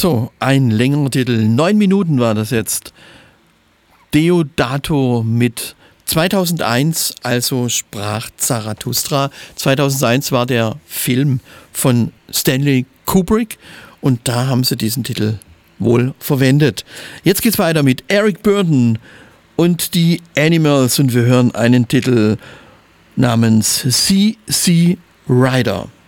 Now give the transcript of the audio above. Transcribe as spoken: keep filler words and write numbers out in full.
So, ein längerer Titel. Neun Minuten war das jetzt. Deodato mit zweitausendeins, also sprach Zarathustra. zweitausendeins war der Film von Stanley Kubrick und da haben sie diesen Titel wohl verwendet. Jetzt geht's weiter mit Eric Burdon und die Animals und wir hören einen Titel namens C C Rider.